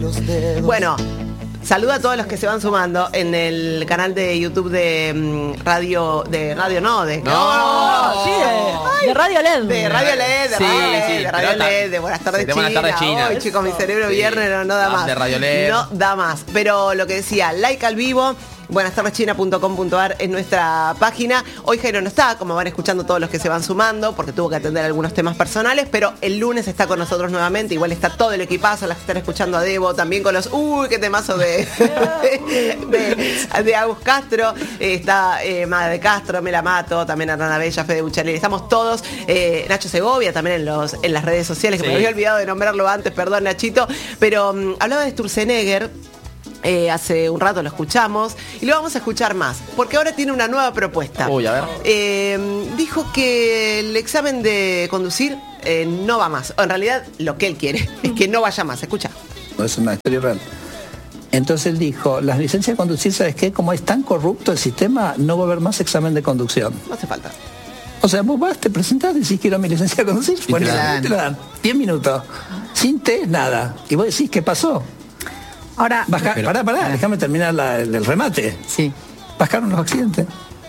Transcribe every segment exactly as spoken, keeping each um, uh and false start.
Bueno, saluda a todos los que se van sumando en el canal de YouTube de um, Radio, de Radio no, de no, no, sí, de, de Radio L E D. De Radio L E D, de sí, Radio L E D, sí, de Radio L E D, de Buenas tardes, sí, de China. Buenas tardes, China. Hoy, chicos, mi cerebro sí. viernes no, no da más. De Radio L E D. No da más. Pero lo que decía, like al vivo. buenas tardes china punto com punto a r es nuestra página. Hoy Jairo no está, como van escuchando todos los que se van sumando, porque tuvo que atender algunos temas personales, pero el lunes está con nosotros nuevamente. Igual está todo el equipazo, las que están escuchando a Debo, también con los uy, qué temazo de de, de, de Agus Castro, eh, está eh, Madre de Castro, Me la Mato, también Arana Bella, Fede Bucharelli, estamos todos, eh, Nacho Segovia también en los en las redes sociales, que sí. me había olvidado de nombrarlo antes, perdón Nachito, pero um, hablaba de Sturzenegger. Eh, hace un rato lo escuchamos y lo vamos a escuchar más, porque ahora tiene una nueva propuesta. Uy, a ver. Eh, dijo que el examen de conducir eh, no va más. O en realidad, lo que él quiere es que no vaya más. Escucha. No es una historia real. Entonces él dijo, las licencias de conducir, ¿sabes qué? Como es tan corrupto el sistema, no va a haber más examen de conducción. No hace falta. O sea, vos vas, te presentás, decís quiero mi licencia de conducir, Y bueno, te la dan. te la dan. diez minutos. Sin test, nada. Y vos decís, ¿qué pasó? Ahora, Baja, Pero- pará, pará, déjame terminar la- el, el remate. sí. Bajaron los accidentes.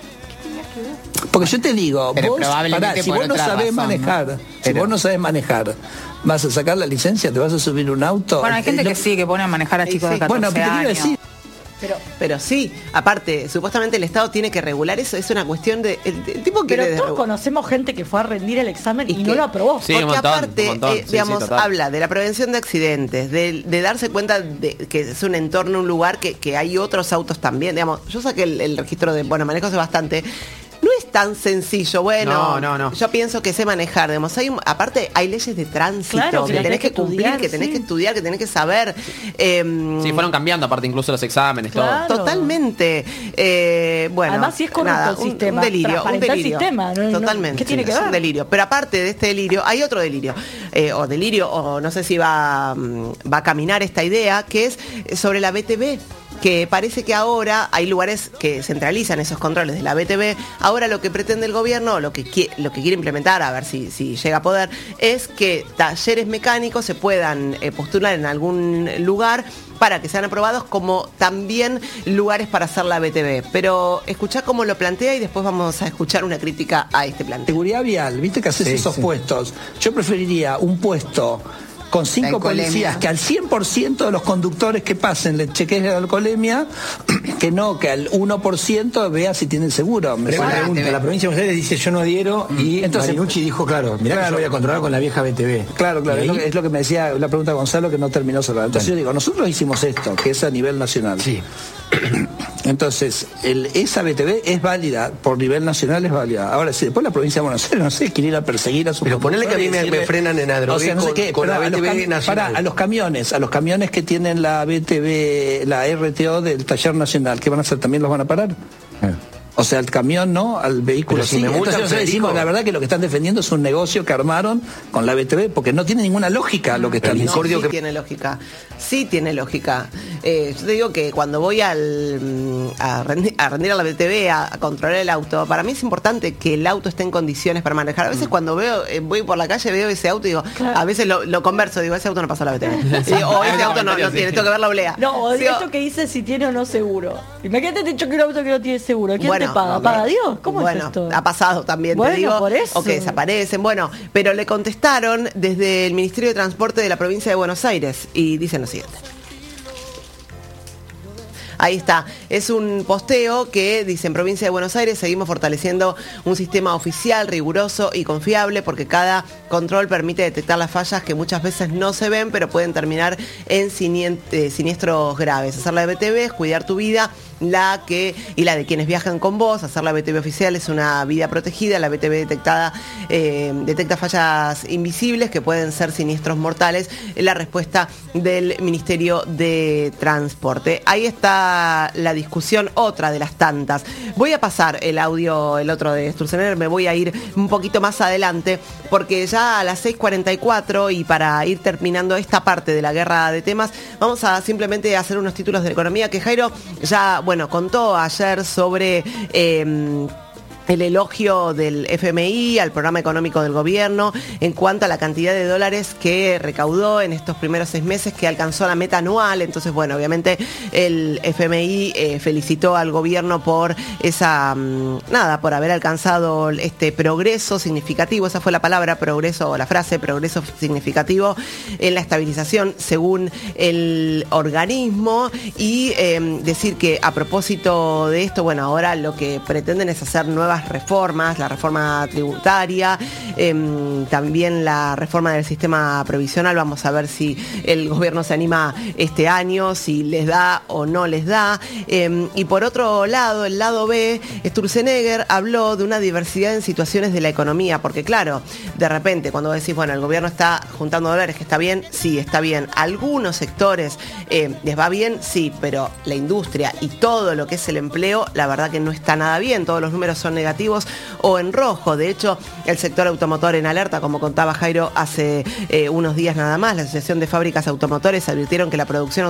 Porque yo te digo, Pero vos, probablemente pará, si por vos no otra sabés razón, manejar, ¿no? si Pero- vos no sabés manejar, vas a sacar la licencia, te vas a subir un auto. Bueno, hay gente Eh, que lo- sí, que pone a manejar a Sí, chicos sí. de catorce Bueno, ¿qué te iba a años. decir? Pero, pero sí, aparte, supuestamente el Estado tiene que regular eso. Es una cuestión de. El, el tipo quiere Pero todos desregu- conocemos gente que fue a rendir el examen y, Y no que- lo aprobó. Sí, un Porque montón, aparte, un montón. eh, Sí, sí, digamos, total. habla de la prevención de accidentes, de, de darse cuenta de que es un entorno, un lugar que, que hay otros autos también. Digamos, yo saqué el, el registro de, bueno, manejo hace bastante. No es tan sencillo, bueno, No, no, no. yo pienso que sé manejar, digamos, hay, un- aparte hay leyes de tránsito Claro, que que las tenés que tenés que cumplir, estudiar, que tenés sí. que estudiar, que tenés que saber. em, Sí, fueron cambiando aparte incluso los exámenes, Claro. todo. Totalmente. Eh, bueno, Además, si es corrupto nada, el un- sistema, un delirio, un transparentar el delirio. sistema, no- no- Totalmente. ¿qué tiene que es un ver? delirio. Pero aparte de este delirio, hay otro delirio. Eh, o delirio, o no sé si va, mm, va a caminar esta idea, que es sobre la B T V. Que parece que ahora hay lugares que centralizan esos controles de la B T V. Ahora lo que pretende el gobierno, lo que, qui- lo que quiere implementar, a ver si, si llega a poder, es que talleres mecánicos se puedan eh, postular en algún lugar para que sean aprobados, como también lugares para hacer la B T V. Pero escuchá cómo lo plantea y después vamos a escuchar una crítica a este planteo. Seguridad vial, viste que haces Sí, esos sí. puestos. Yo preferiría un puesto con cinco alcoholemia. policías, que al cien por ciento de los conductores que pasen le chequeen la alcoholemia, que no, que al uno por ciento vea si tienen seguro. Me Pregunta, suena- pregunta, La provincia de Buenos Aires dice yo no adhiero y Entonces- entonces Marinucci dijo, claro, mirá que Claro. yo voy a controlar con la vieja B T V. Claro, claro, Y es lo, ahí- que, es lo que me decía la pregunta de Gonzalo, que no terminó sola. Entonces yo digo, nosotros hicimos esto, que es a nivel nacional. Sí. Entonces, el, esa B T V es válida, por nivel nacional es válida. Ahora, si después la provincia de Buenos Aires, no sé, quiere ir a perseguir a su Pero ponele que a mí me- conductor y me frenan en Adrogué o sea, no sé con- qué, con la pero a los B T V cami- nacional. pará, a los camiones, a los camiones que tienen la B T V, la R T O del taller nacional, ¿qué van a hacer? ¿También los van a parar? O sea, al camión no, al vehículo Pero si sí. me multan, Entonces nosotros decimos, Federico. la verdad que lo que están defendiendo es un negocio que armaron con la B T V, porque no tiene ninguna lógica lo que están No, diciendo. sí tiene lógica. Sí tiene lógica. Eh, yo te digo que cuando voy al, mm, a, rendir, a rendir a la B T V, a, a controlar el auto, para mí es importante que el auto esté en condiciones para manejar. A veces cuando veo, eh, voy por la calle, veo ese auto y digo, Claro. a veces lo, lo converso, digo, ese auto no pasó la B T V. Y digo, o ese auto no, no tiene, tengo que ver la oblea. No, o Digo, esto que dice si tiene o no seguro. Imagínate te choque un auto que no tiene seguro. ¿Quién bueno, te paga? no, ¿Paga no. Dios? ¿Cómo bueno, es esto? ha pasado también, Bueno, te digo. por eso. O que desaparecen. Bueno, pero le contestaron desde el Ministerio de Transporte de la provincia de Buenos Aires y dicen lo siguiente. Ahí está, es un posteo que dice: en provincia de Buenos Aires seguimos fortaleciendo un sistema oficial, riguroso y confiable, porque cada control permite detectar las fallas que muchas veces no se ven, pero pueden terminar en sinien- eh, siniestros graves. Hacer la B T V es cuidar tu vida, la que y la de quienes viajan con vos. Hacer la B T V oficial es una vida protegida. La B T V detectada eh, detecta fallas invisibles que pueden ser siniestros mortales. La respuesta del Ministerio de Transporte. Ahí está la discusión, otra de las tantas. Voy a pasar el audio, el otro de Sturzenegger, me voy a ir un poquito más adelante, porque ya a las seis cuarenta y cuatro, y para ir terminando esta parte de la guerra de temas, vamos a simplemente hacer unos títulos de economía que Jairo ya, bueno, contó ayer sobre... Eh, el elogio del F M I al programa económico del gobierno en cuanto a la cantidad de dólares que recaudó en estos primeros seis meses, que alcanzó la meta anual. Entonces, bueno, obviamente el F M I eh, felicitó al gobierno por esa, mmm, nada, por haber alcanzado este progreso significativo, esa fue la palabra, progreso, o la frase, progreso significativo en la estabilización según el organismo, y eh, decir que a propósito de esto, bueno, ahora lo que pretenden es hacer nuevas reformas, la reforma tributaria, eh, también la reforma del sistema previsional. Vamos a ver si el gobierno se anima este año, si les da o no les da. Eh, y por otro lado, el lado B, Sturzenegger habló de una diversidad en situaciones de la economía, porque claro, de repente cuando decís, bueno, el gobierno está juntando dólares, que está bien, sí, está bien. Algunos sectores eh, les va bien, sí, pero la industria y todo lo que es el empleo, la verdad que no está nada bien, todos los números son negativos o en rojo. De hecho, el sector automotor en alerta, como contaba Jairo hace eh, unos días nada más. La Asociación de Fábricas Automotores advirtieron que la producción